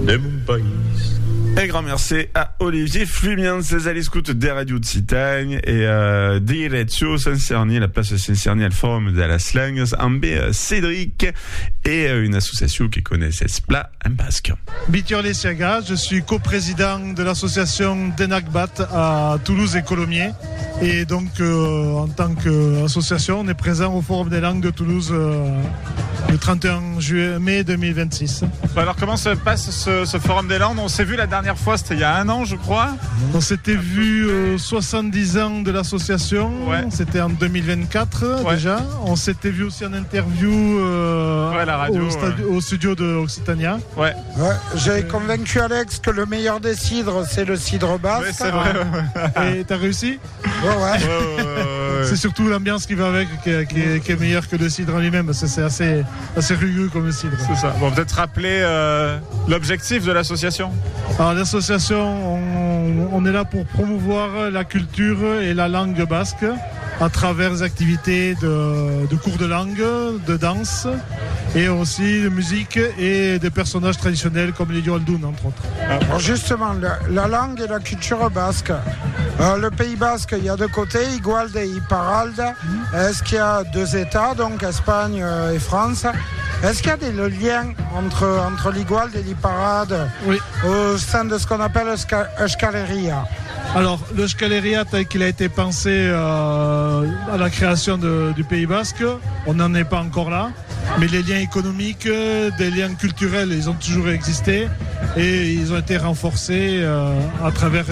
de mon pays. Et grand merci à Olivier Flumiens, c'est l'écoute des radios de Citagne et diretto Saint-Cerny, la place de Saint-Cerny, le forum de la Slangs, amb Cédric et une association qui connaît Cespla en basque. Biturle Siaga, je suis coprésident de l'association Denakbat à Toulouse et Colomiers. Et donc, en tant qu'association, on est présent au Forum des langues de Toulouse le 31 mai 2026. Alors, comment se passe ce Forum des langues? On s'est vu la dernière fois, c'était il y a 1 an, je crois. On s'était vu 70 ans de l'association, c'était en 2024 déjà. On s'était vu aussi en interview la radio, au studio de Occitania. J'ai convaincu Alex que le meilleur des cidres, c'est le cidre basque. Oui, c'est vrai. Et t'as réussi? Ouais. C'est surtout l'ambiance qui va avec qui est meilleure que le cidre en lui-même. C'est assez rugueux comme le cidre. C'est ça. Bon, peut-être rappeler l'objectif de l'association. Alors l'association, on est là pour promouvoir la culture et la langue basque à travers des activités de cours de langue, de danse et aussi de musique et des personnages traditionnels comme les Yoldun entre autres. Alors justement, la langue et la culture basque. Le Pays basque, il y a 2 côtés, Igualde et Iparralde. Est-ce qu'il y a 2 États, donc Espagne et France? Est-ce qu'il y a des liens entre l'Igualde et l'Iparralde au sein de ce qu'on appelle Euskal Herria? Alors, le Euskal Herria, tel qu'il a été pensé à la création du Pays basque, on n'en est pas encore là. Mais les liens économiques, des liens culturels, ils ont toujours existé et ils ont été renforcés à travers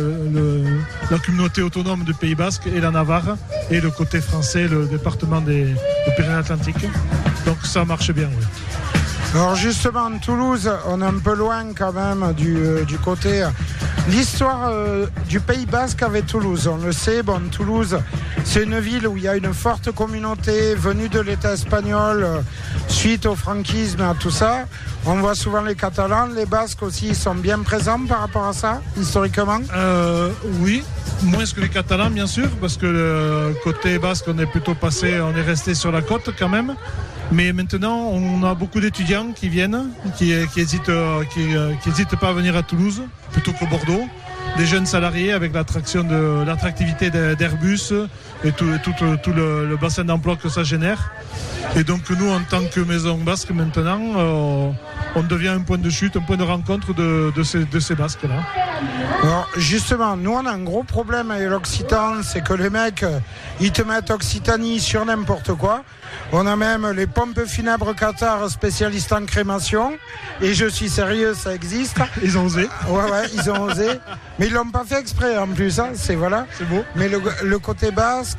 la communauté autonome du Pays basque et la Navarre et le côté français, le département des Pyrénées-Atlantiques. Donc ça marche bien, oui. Alors justement, Toulouse, on est un peu loin quand même du côté... L'histoire du Pays basque avec Toulouse, on le sait, Toulouse, c'est une ville où il y a une forte communauté venue de l'État espagnol suite au franquisme et à tout ça. On voit souvent les Catalans, les Basques aussi, ils sont bien présents par rapport à ça, historiquement. Oui, moins que les Catalans bien sûr, parce que le côté basque, on est resté sur la côte quand même. Mais maintenant, on a beaucoup d'étudiants qui viennent, qui hésitent pas à venir à Toulouse plutôt que Bordeaux. Des jeunes salariés avec l'attractivité d'Airbus et tout le bassin d'emploi que ça génère. Et donc nous, en tant que maison basque maintenant, on devient un point de chute, un point de rencontre de ces Basques-là. Alors justement, nous on a un gros problème avec l'Occitan, c'est que les mecs, ils te mettent Occitanie sur n'importe quoi. On a même les pompes funèbres Qatar spécialistes en crémation. Et je suis sérieux, ça existe. Ils ont osé. Ouais, ils ont osé. Mais ils l'ont pas fait exprès en plus, hein. C'est beau. Mais le côté basque,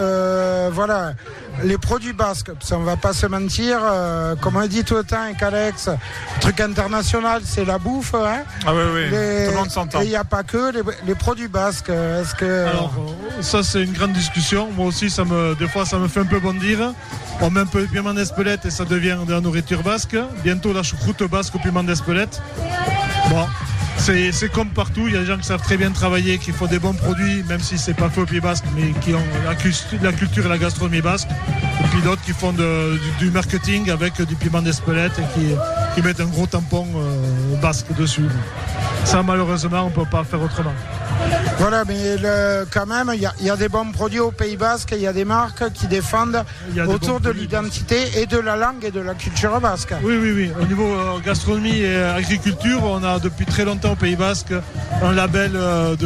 les produits basques, on va pas se mentir, comme on dit tout le temps avec Alex, le truc international, c'est la bouffe, hein. Ah oui, tout le monde s'entend. Et il n'y a pas que les produits basques. Est-ce que... Alors, ça c'est une grande discussion. Moi aussi, des fois, ça me fait un peu bondir. On met un peu de piment d'Espelette et ça devient de la nourriture basque. Bientôt la choucroute basque au piment d'Espelette. Bon, c'est comme partout. Il y a des gens qui savent très bien travailler, qui font des bons produits, même si c'est pas fait au Pays basque, mais qui ont la culture et la gastronomie basque. Et puis d'autres qui font du marketing avec du piment d'Espelette et qui mettent un gros tampon basque dessus. Ça, malheureusement, on peut pas faire autrement. Voilà, mais quand même, il y a des bons produits au Pays basque, il y a des marques qui défendent autour de l'identité et de la langue et de la culture basque. Oui. Au niveau gastronomie et agriculture, on a depuis très longtemps au Pays basque un label de